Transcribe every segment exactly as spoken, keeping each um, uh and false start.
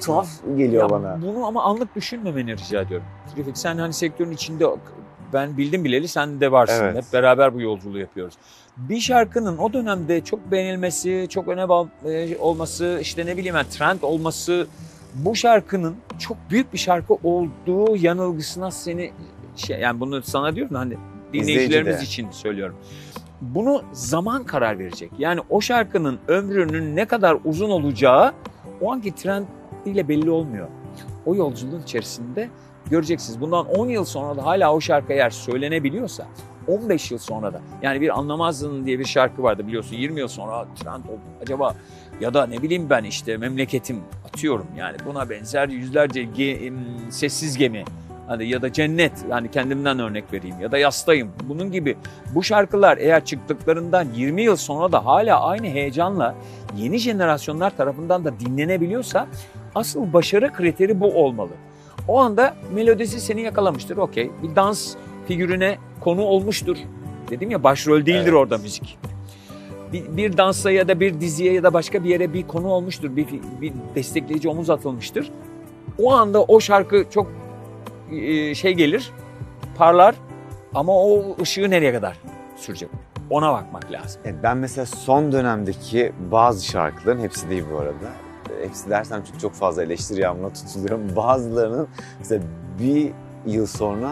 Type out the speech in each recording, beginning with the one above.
tuhaf geliyor ya bana. Bunu ama anlık düşünmemeni rica ediyorum. Refik, sen hani sektörün içinde, ben bildim bileli sen de varsın. Evet. Hep beraber bu yolculuğu yapıyoruz. Bir şarkının o dönemde çok beğenilmesi, çok öne olması, işte ne bileyim ben trend olması, bu şarkının çok büyük bir şarkı olduğu yanılgısına seni, şey, yani bunu sana diyorum da hani dinleyicilerimiz için söylüyorum. Bunu zaman karar verecek. Yani o şarkının ömrünün ne kadar uzun olacağı o anki trend ile belli olmuyor. O yolculuğun içerisinde göreceksiniz. Bundan on yıl sonra da hala o şarkı eğer söylenebiliyorsa, on beş yıl sonra da, yani bir Anlamazdın diye bir şarkı vardı biliyorsun, yirmi yıl sonra trend oldu acaba, ya da ne bileyim ben işte Memleketim, atıyorum yani buna benzer yüzlerce ge, Sessiz Gemi, hani ya da Cennet, yani kendimden örnek vereyim, ya da Yastayım, bunun gibi bu şarkılar eğer çıktıklarından yirmi yıl sonra da hala aynı heyecanla yeni jenerasyonlar tarafından da dinlenebiliyorsa, asıl başarı kriteri bu olmalı. O anda melodisi seni yakalamıştır, okey. Bir dans figürüne konu olmuştur. Dedim ya, başrol değildir evet. Orada müzik. Bir, bir dansa ya da bir diziye ya da başka bir yere bir konu olmuştur. Bir, bir destekleyici omuz atılmıştır. O anda o şarkı çok e, şey gelir, parlar ama o ışığı nereye kadar sürecek? Ona bakmak lazım. Ben mesela son dönemdeki bazı şarkıların, hepsi değil bu arada, hepsi dersem çünkü çok fazla eleştiri yağmuruna tutuluyorum. Bazılarının mesela bir yıl sonra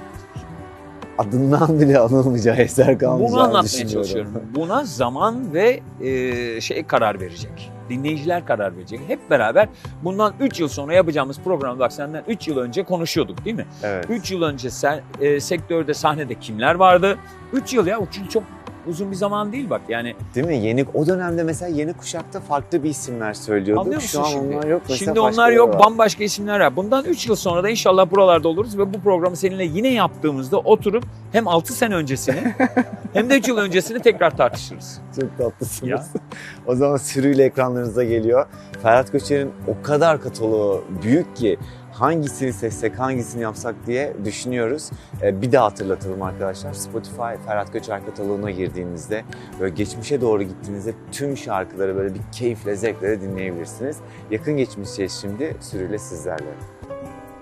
adından bile anılmayacağı eser kalmayacağını Bunu anlatmaya düşünüyorum. çalışıyorum. Buna zaman ve e, şey karar verecek. Dinleyiciler karar verecek. Hep beraber bundan üç yıl sonra yapacağımız programda, bak senden üç yıl önce konuşuyorduk değil mi? Evet. üç yıl önce sen, e, sektörde, sahnede kimler vardı? üç yıl ya, üç yıl çok uzun bir zaman değil bak yani. Değil mi? Yeni, o dönemde mesela yeni kuşakta farklı bir isimler söylüyorduk. Anlıyor musun Şu an şimdi? onlar yok. Mesela Şimdi onlar yok, var. Bambaşka isimler var. Bundan üç yıl sonra da inşallah buralarda oluruz ve bu programı seninle yine yaptığımızda oturup hem altı sene öncesini hem de üç yıl öncesini tekrar tartışırız. Çok tatlısınız. Ya. O zaman sürüyle ekranlarınıza geliyor. Ferhat Göçer'in o kadar kataloğu büyük ki hangisini seçsek, hangisini yapsak diye düşünüyoruz. Bir daha hatırlatalım arkadaşlar. Spotify Ferhat Göçer kataloğuna girdiğinizde, böyle geçmişe doğru gittiğinizde tüm şarkıları böyle bir keyifle, zevkle dinleyebilirsiniz. Yakın geçmişteyiz şimdi, sürüyle sizlerle.